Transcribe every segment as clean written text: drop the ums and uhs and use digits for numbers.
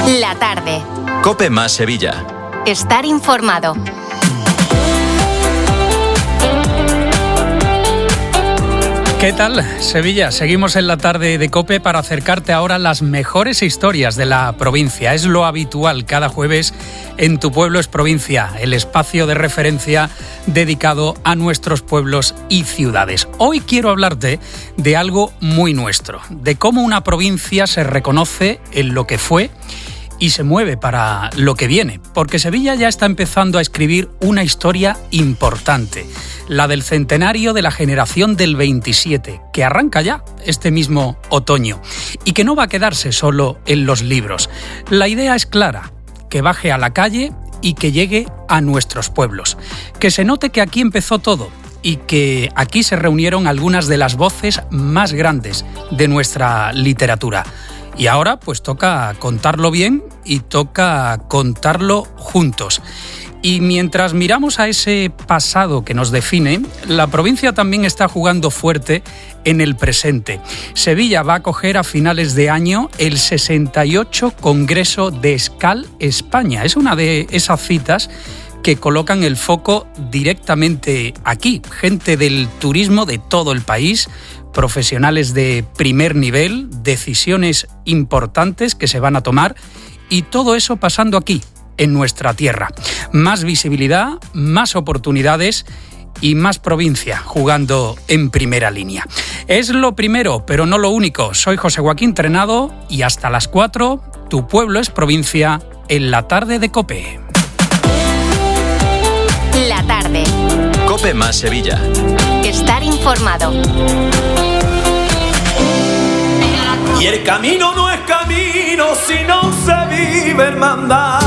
La tarde. COPE más Sevilla. Estar informado. ¿Qué tal, Sevilla? Seguimos en la tarde de COPE para acercarte ahora las mejores historias de la provincia. Es lo habitual cada jueves en Tu Pueblo es Provincia, el espacio de referencia dedicado a nuestros pueblos y ciudades. Hoy quiero hablarte de algo muy nuestro, de cómo una provincia se reconoce en lo que fue y se mueve para lo que viene, porque Sevilla ya está empezando a escribir una historia importante, la del centenario de la generación del 27, que arranca ya este mismo otoño y que no va a quedarse solo en los libros. La idea es clara, que baje a la calle y que llegue a nuestros pueblos, que se note que aquí empezó todo y que aquí se reunieron algunas de las voces más grandes de nuestra literatura. Y ahora pues toca contarlo bien y toca contarlo juntos. Y mientras miramos a ese pasado que nos define, la provincia también está jugando fuerte en el presente. Sevilla va a acoger a finales de año el 68 Congreso de SCAL España. Es una de esas citas que colocan el foco directamente aquí. Gente del turismo de todo el país, profesionales de primer nivel, decisiones importantes que se van a tomar y todo eso pasando aquí, en nuestra tierra. Más visibilidad, más oportunidades y más provincia jugando en primera línea. Es lo primero, pero no lo único. Soy José Joaquín Trenado y hasta las 4, Tu Pueblo es Provincia, en la tarde de COPE. La tarde. COPE más Sevilla. Estar informado. Y el camino no es camino si no se vive hermandad.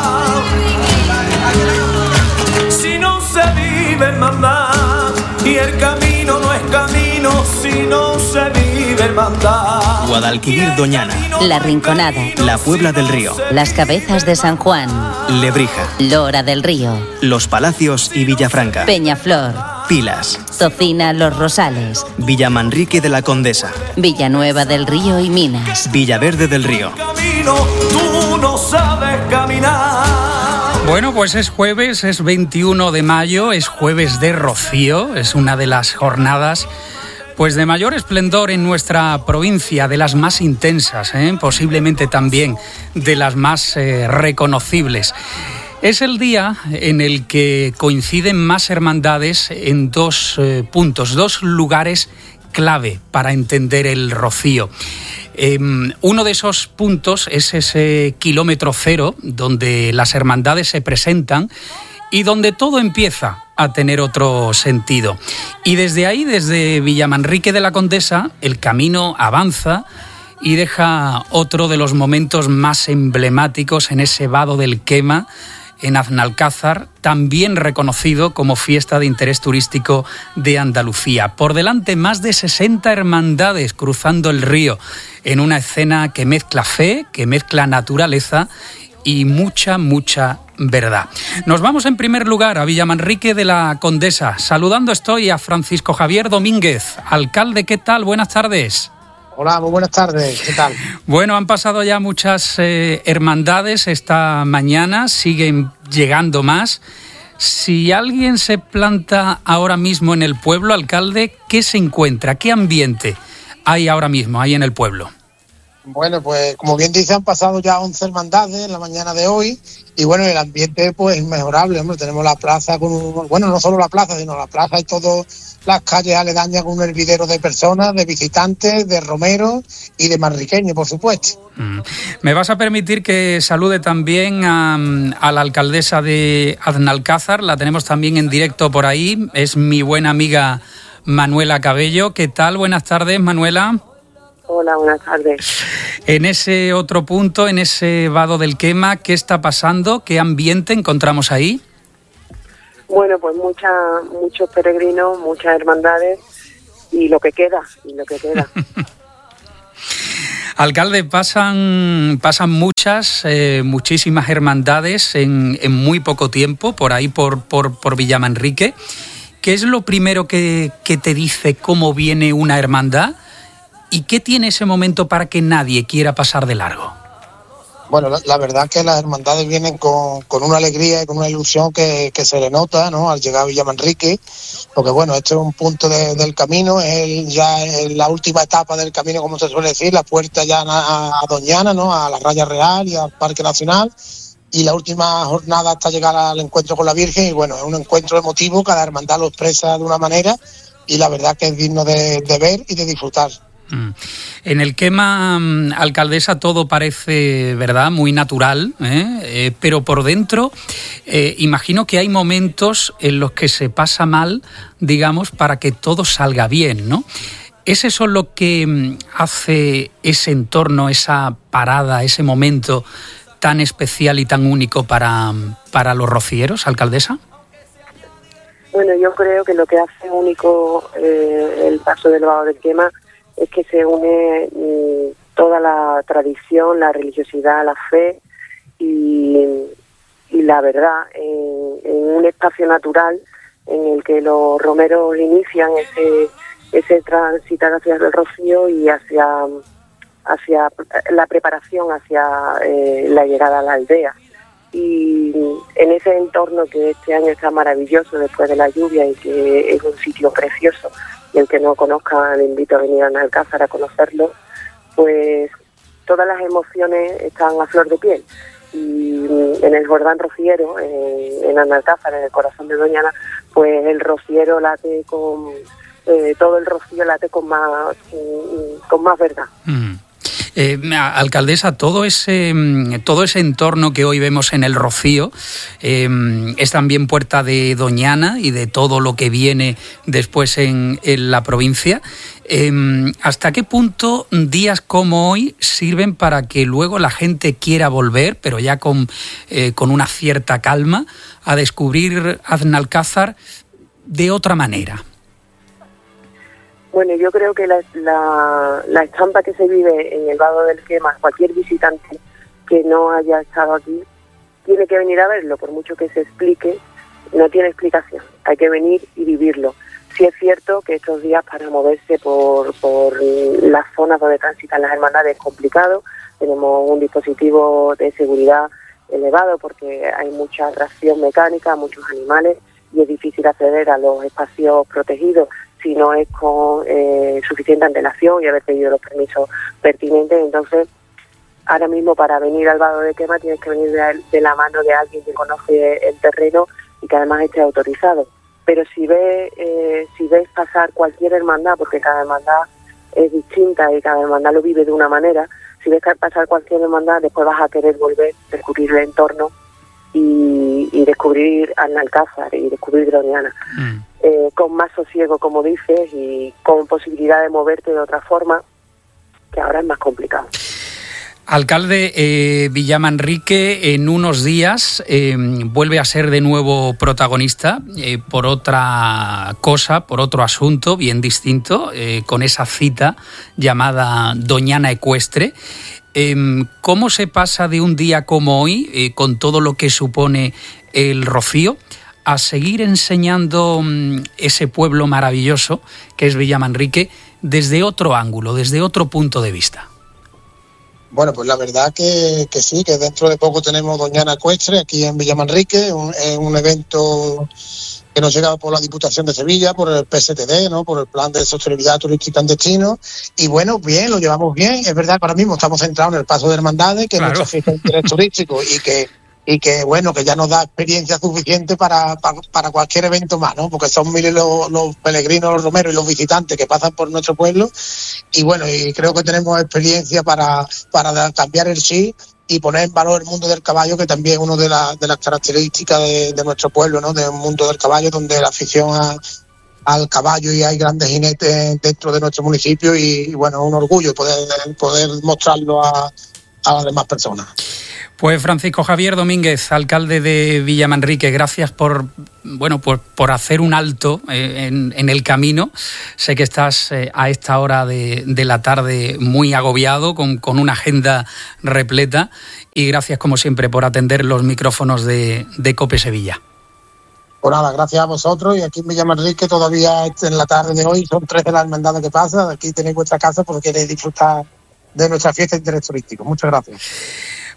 Si no se vive hermandad. Y el camino no es camino si no se vive hermandad. Guadalquivir Doñana, La Rinconada, La Puebla del Río, Las Cabezas de San Juan, Lebrija, Lora del Río, Los Palacios y Villafranca, Peñaflor, Pilas, Tocina, Los Rosales, Villamanrique de la Condesa, Villanueva del Río y Minas, Villaverde del Río. Camino, tú no sabes caminar. Bueno, pues es jueves, es 21 de mayo, es jueves de Rocío, es una de las jornadas pues de mayor esplendor en nuestra provincia, de las más intensas, posiblemente también de las más reconocibles. Es el día en el que coinciden más hermandades en dos puntos, dos lugares clave para entender el Rocío. Uno de esos puntos es ese kilómetro cero donde las hermandades se presentan y donde todo empieza a tener otro sentido. Y desde ahí, desde Villamanrique de la Condesa, el camino avanza y deja otro de los momentos más emblemáticos en ese vado del Quema, en Aznalcázar, también reconocido como fiesta de interés turístico de Andalucía. Por delante, más de 60 hermandades cruzando el río en una escena que mezcla fe, que mezcla naturaleza y mucha verdad. Nos vamos en primer lugar a Villamanrique de la Condesa. Saludando estoy a Francisco Javier Domínguez. Alcalde, ¿qué tal? Buenas tardes. Hola, muy buenas tardes. ¿Qué tal? Bueno, han pasado ya muchas hermandades esta mañana, siguen llegando más. Si alguien se planta ahora mismo en el pueblo, alcalde, ¿qué se encuentra? ¿Qué ambiente hay ahora mismo ahí en el pueblo? Bueno, pues como bien dice, han pasado ya 11 hermandades en la mañana de hoy y bueno, el ambiente pues inmejorable, hombre. Tenemos la plaza bueno, no solo la plaza, sino la plaza y todas las calles aledañas con un hervidero de personas, de visitantes, de romeros y de manriqueños, por supuesto. ¿Me vas a permitir que salude también a la alcaldesa de Aznalcázar? La tenemos también en directo por ahí, es mi buena amiga Manuela Cabello. ¿Qué tal? Buenas tardes, Manuela. Hola, buenas tardes. En ese otro punto, en ese vado del Quema, ¿qué está pasando? ¿Qué ambiente encontramos ahí? Bueno, pues muchos peregrinos, muchas hermandades y lo que queda. Alcalde, pasan muchísimas hermandades en muy poco tiempo, por ahí por Villamanrique. ¿Qué es lo primero que te dice cómo viene una hermandad? ¿Y qué tiene ese momento para que nadie quiera pasar de largo? Bueno, la verdad que las hermandades vienen con una alegría y con una ilusión que se le nota, ¿no?, al llegar a Villamanrique, porque bueno, este es un punto del camino, ya es la última etapa del camino, como se suele decir, la puerta ya a Doñana, ¿no?, a la Raya Real y al Parque Nacional, y la última jornada hasta llegar al encuentro con la Virgen, y bueno, es un encuentro emotivo, cada hermandad lo expresa de una manera, y la verdad que es digno de ver y de disfrutar. En el quema, alcaldesa, todo parece, ¿verdad?, muy natural, pero por dentro imagino que hay momentos en los que se pasa mal, digamos, para que todo salga bien, ¿no? ¿Es eso lo que hace ese entorno, esa parada, ese momento tan especial y tan único para los rocieros, alcaldesa? Bueno, yo creo que lo que hace único el paso del Vado del Quema es que se une toda la tradición, la religiosidad, la fe y la verdad en un espacio natural en el que los romeros inician ese transitar hacia el rocío y hacia la preparación hacia la llegada a la aldea. Y en ese entorno que este año está maravilloso después de la lluvia y que es un sitio precioso, y el que no conozca le invito a venir a Analcázar a conocerlo, pues todas las emociones están a flor de piel. Y en el Jordán rociero, en Analcázar, en el corazón de Doñana, pues el rociero late con... todo el rocío late con más verdad. Alcaldesa, todo ese entorno que hoy vemos en el Rocío es también puerta de Doñana y de todo lo que viene después en la provincia. ¿Hasta qué punto días como hoy sirven para que luego la gente quiera volver, pero ya con una cierta calma, a descubrir Analcázar de otra manera? Bueno, yo creo que la estampa que se vive en el Vado del Quema, cualquier visitante que no haya estado aquí, tiene que venir a verlo, por mucho que se explique, no tiene explicación, hay que venir y vivirlo. Sí es cierto que estos días para moverse por las zonas donde transitan las hermandades es complicado, tenemos un dispositivo de seguridad elevado porque hay mucha atracción mecánica, muchos animales y es difícil acceder a los espacios protegidos si no es con suficiente antelación y haber pedido los permisos pertinentes. Entonces, ahora mismo para venir al Vado de Quema tienes que venir de la mano de alguien que conoce el terreno y que además esté autorizado. Pero si ves pasar cualquier hermandad, porque cada hermandad es distinta y cada hermandad lo vive de una manera, si ves pasar cualquier hermandad, después vas a querer volver, descubrir el entorno y descubrir Analcázar y descubrir Doñana. Con más sosiego, como dices, y con posibilidad de moverte de otra forma, que ahora es más complicado. Alcalde, Villamanrique en unos días vuelve a ser de nuevo protagonista por otra cosa, por otro asunto bien distinto, con esa cita llamada Doñana Ecuestre. ¿Cómo se pasa de un día como hoy, con todo lo que supone el Rocío, a seguir enseñando ese pueblo maravilloso que es Villamanrique desde otro ángulo, desde otro punto de vista? Bueno, pues la verdad que sí, que dentro de poco tenemos Doñana Ecuestre aquí en Villamanrique, un evento que nos llega por la Diputación de Sevilla, por el PSTD, ¿no?, por el Plan de Sostenibilidad Turística en Destino, y bueno, bien, lo llevamos bien. Es verdad que ahora mismo estamos centrados en el Paso de Hermandades, que claro, es nuestra fiesta de interés turístico y que bueno, que ya nos da experiencia suficiente para cualquier evento más, ¿no? Porque son miles los peregrinos, los romeros y los visitantes que pasan por nuestro pueblo, y bueno, y creo que tenemos experiencia para cambiar el chip y poner en valor el mundo del caballo, que también es una de las características de nuestro pueblo, ¿no? De un mundo del caballo donde la afición al caballo y hay grandes jinetes dentro de nuestro municipio, y bueno, es un orgullo poder mostrarlo a las demás personas. Pues Francisco Javier Domínguez, alcalde de Villamanrique, gracias por hacer un alto en el camino. Sé que estás a esta hora de la tarde muy agobiado, con una agenda repleta, y gracias como siempre por atender los micrófonos de COPE Sevilla. Pues nada, gracias a vosotros, y aquí en Villamanrique todavía en la tarde de hoy son 3 de las hermandades que pasan. Aquí tenéis vuestra casa porque queréis disfrutar de nuestra fiesta de interés turístico. Muchas gracias.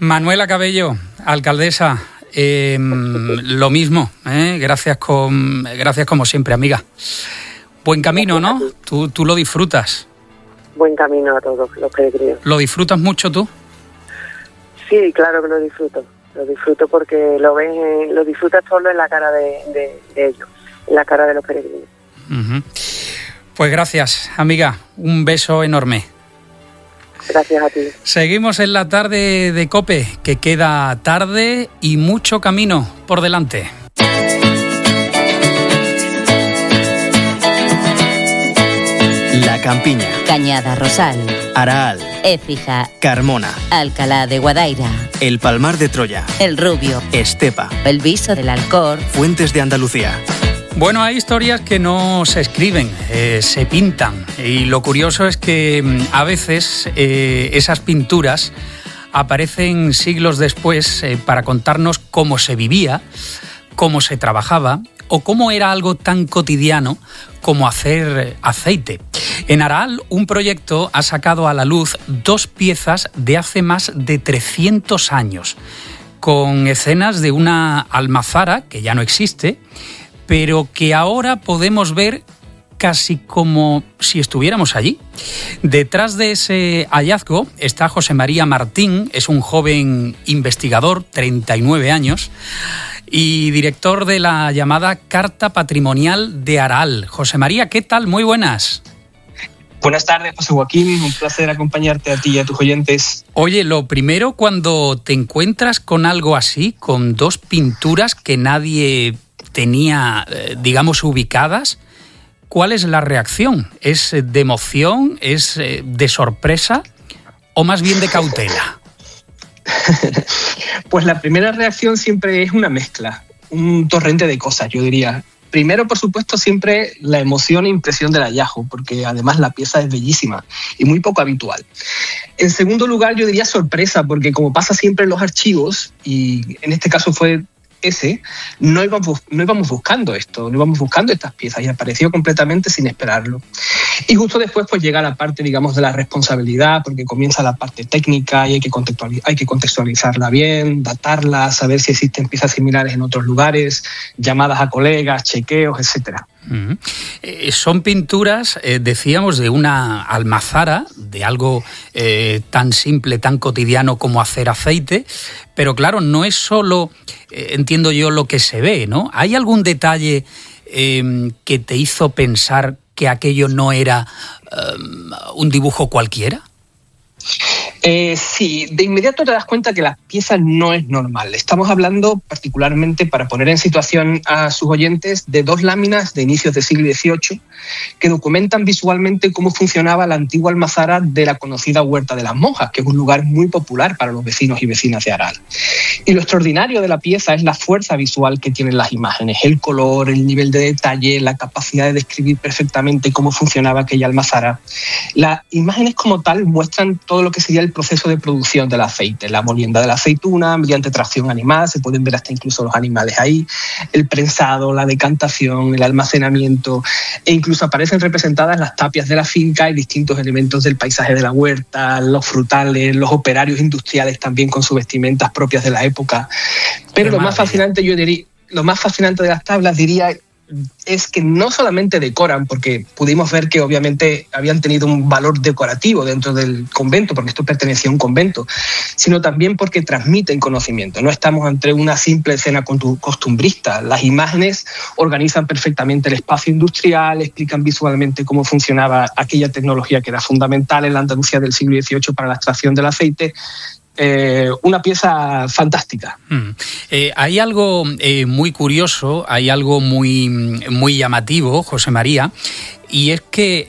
Manuela Cabello, alcaldesa, lo mismo, gracias como siempre, amiga. Buen camino, ¿no? Tú lo disfrutas. Buen camino a todos los peregrinos. ¿Lo disfrutas mucho tú? Sí, claro que lo disfruto. Lo disfruto porque lo disfrutas solo en la cara de ellos, en la cara de los peregrinos. Uh-huh. Pues gracias, amiga. Un beso enorme. Gracias a ti. Seguimos en la tarde de COPE, que queda tarde y mucho camino por delante. La Campiña, Cañada Rosal, Araal, Écija, Carmona, Alcalá de Guadaira, El Palmar de Troya, El Rubio, Estepa, El Viso del Alcor, Fuentes de Andalucía. Bueno, hay historias que no se escriben, se pintan. Y lo curioso es que a veces esas pinturas aparecen siglos después para contarnos cómo se vivía, cómo se trabajaba o cómo era algo tan cotidiano como hacer aceite. En Araal, un proyecto ha sacado a la luz 2 piezas de hace más de 300 años, con escenas de una almazara que ya no existe, pero que ahora podemos ver casi como si estuviéramos allí. Detrás de ese hallazgo está José María Martín, es un joven investigador, 39 años, y director de la llamada Carta Patrimonial de Araal. José María, ¿qué tal? Muy buenas. Buenas tardes, José Joaquín. Un placer acompañarte a ti y a tus oyentes. Oye, lo primero, cuando te encuentras con algo así, con 2 pinturas que nadie tenía, digamos, ubicadas, ¿cuál es la reacción? ¿Es de emoción? ¿Es de sorpresa? ¿O más bien de cautela? Pues la primera reacción siempre es una mezcla, un torrente de cosas, yo diría. Primero, por supuesto, siempre la emoción e impresión del hallazgo, porque además la pieza es bellísima y muy poco habitual. En segundo lugar, yo diría sorpresa, porque como pasa siempre en los archivos, y en este caso fue no íbamos buscando esto, no íbamos buscando estas piezas y apareció completamente sin esperarlo. Y justo después pues llega la parte, digamos, de la responsabilidad, porque comienza la parte técnica y hay que contextualizarla bien, datarla, saber si existen piezas similares en otros lugares, llamadas a colegas, chequeos, etcétera. Son pinturas, decíamos, de una almazara, de algo tan simple, tan cotidiano como hacer aceite, pero claro, no es solo, entiendo yo, lo que se ve, ¿no? ¿Hay algún detalle que te hizo pensar que aquello no era un dibujo cualquiera? Sí, de inmediato te das cuenta que la pieza no es normal. Estamos hablando, particularmente, para poner en situación a sus oyentes, de 2 láminas de inicios del siglo XVIII que documentan visualmente cómo funcionaba la antigua almazara de la conocida Huerta de las Monjas, que es un lugar muy popular para los vecinos y vecinas de Araal. Y lo extraordinario de la pieza es la fuerza visual que tienen las imágenes, el color, el nivel de detalle, la capacidad de describir perfectamente cómo funcionaba aquella almazara. Las imágenes como tal muestran todo lo que sería el proceso de producción del aceite, la molienda de la aceituna mediante tracción animal, se pueden ver hasta incluso los animales ahí, el prensado, la decantación, el almacenamiento, e incluso aparecen representadas las tapias de la finca y distintos elementos del paisaje de la huerta, los frutales, los operarios industriales también con sus vestimentas propias de la época. Pero lo más fascinante, yo diría, lo más fascinante de las tablas, diría, es que no solamente decoran, porque pudimos ver que obviamente habían tenido un valor decorativo dentro del convento, porque esto pertenecía a un convento, sino también porque transmiten conocimiento. No estamos ante una simple escena costumbrista. Las imágenes organizan perfectamente el espacio industrial, explican visualmente cómo funcionaba aquella tecnología que era fundamental en la Andalucía del siglo XVIII para la extracción del aceite. Una pieza fantástica. Hay algo muy curioso, hay algo muy llamativo, José María, y es que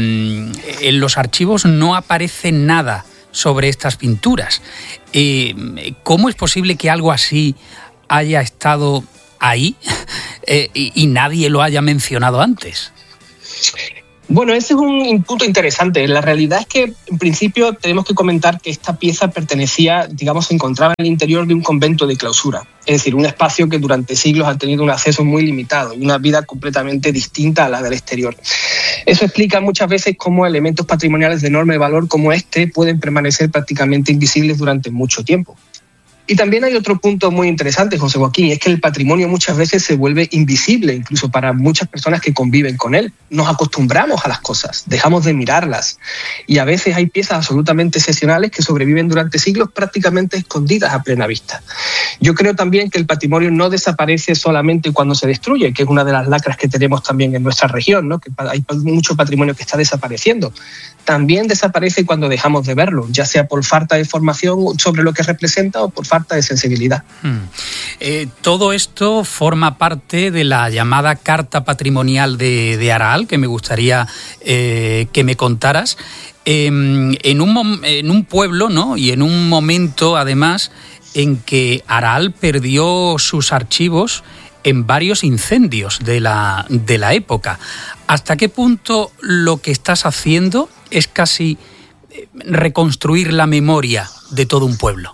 en los archivos no aparece nada sobre estas pinturas. ¿Cómo es posible que algo así haya estado ahí y nadie lo haya mencionado antes? Bueno, ese es un punto interesante. La realidad es que, en principio, tenemos que comentar que esta pieza pertenecía, digamos, se encontraba en el interior de un convento de clausura. Es decir, un espacio que durante siglos ha tenido un acceso muy limitado y una vida completamente distinta a la del exterior. Eso explica muchas veces cómo elementos patrimoniales de enorme valor como este pueden permanecer prácticamente invisibles durante mucho tiempo. Y también hay otro punto muy interesante, José Joaquín, y es que el patrimonio muchas veces se vuelve invisible, incluso para muchas personas que conviven con él. Nos acostumbramos a las cosas, dejamos de mirarlas. Y a veces hay piezas absolutamente excepcionales que sobreviven durante siglos prácticamente escondidas a plena vista. Yo creo también que el patrimonio no desaparece solamente cuando se destruye, que es una de las lacras que tenemos también en nuestra región, ¿no? Que hay mucho patrimonio que está desapareciendo. También desaparece cuando dejamos de verlo, ya sea por falta de información sobre lo que representa o por falta de sensibilidad. Todo esto forma parte de la llamada Carta Patrimonial de Araal, que me gustaría que me contaras. En un pueblo, ¿no? Y en un momento, además, en que Araal perdió sus archivos en varios incendios de la época. ¿Hasta qué punto lo que estás haciendo es casi reconstruir la memoria de todo un pueblo?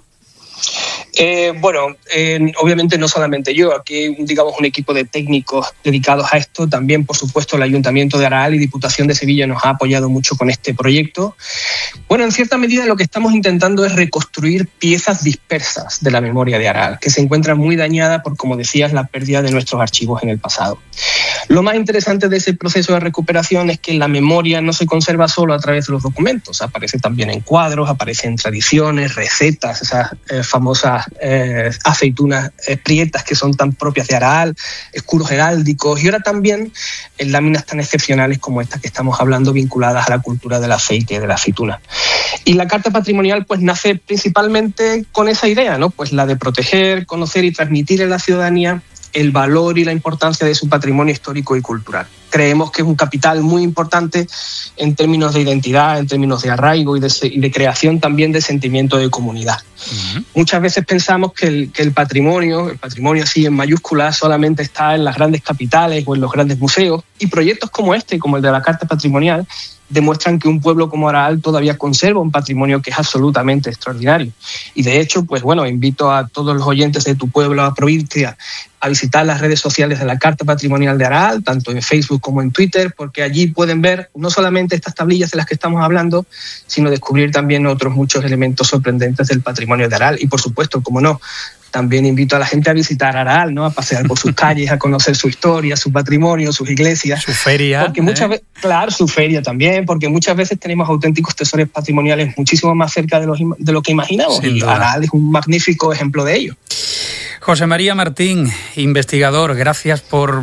Obviamente no solamente yo, aquí digamos un equipo de técnicos dedicados a esto, también por supuesto el Ayuntamiento de Araal y Diputación de Sevilla nos ha apoyado mucho con este proyecto. Bueno, en cierta medida lo que estamos intentando es reconstruir piezas dispersas de la memoria de Araal, que se encuentran muy dañadas por, como decías, la pérdida de nuestros archivos en el pasado. Lo más interesante de ese proceso de recuperación es que la memoria no se conserva solo a través de los documentos, aparece también en cuadros, aparece en tradiciones, recetas, esas famosas aceitunas prietas que son tan propias de Araal, escudos heráldicos y ahora también en láminas tan excepcionales como estas que estamos hablando vinculadas a la cultura del aceite y de la aceituna. Y la Carta Patrimonial pues nace principalmente con esa idea, ¿no? Pues la de proteger, conocer y transmitir en la ciudadanía el valor y la importancia de su patrimonio histórico y cultural. Creemos que es un capital muy importante en términos de identidad, en términos de arraigo y de creación también de sentimiento de comunidad. Uh-huh. Muchas veces pensamos que el patrimonio así en mayúsculas, solamente está en las grandes capitales o en los grandes museos, y proyectos como este, como el de la Carta Patrimonial, demuestran que un pueblo como Araal todavía conserva un patrimonio que es absolutamente extraordinario. Y de hecho, pues bueno, invito a todos los oyentes de tu pueblo, a provincia, a visitar las redes sociales de la Carta Patrimonial de Araal, tanto en Facebook como en Twitter, porque allí pueden ver no solamente estas tablillas de las que estamos hablando, sino descubrir también otros muchos elementos sorprendentes del patrimonio de Araal. Y por supuesto, como no, también invito a la gente a visitar Araal, ¿no? A pasear por sus calles, a conocer su historia, su patrimonio, sus iglesias. Su feria. Porque muchas veces, claro, su feria también, porque muchas veces tenemos auténticos tesoros patrimoniales muchísimo más cerca de lo que imaginamos. Sin duda. Araal es un magnífico ejemplo de ello. José María Martín, investigador, gracias por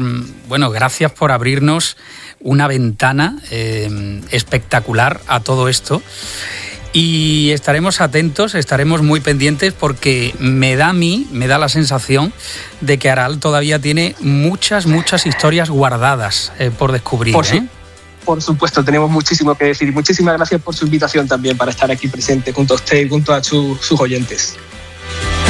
abrirnos una ventana espectacular a todo esto. Y estaremos atentos, estaremos muy pendientes porque me da la sensación de que Araal todavía tiene muchas historias guardadas por descubrir. Por supuesto, tenemos muchísimo que decir. Muchísimas gracias por su invitación también para estar aquí presente junto a usted y junto a sus oyentes.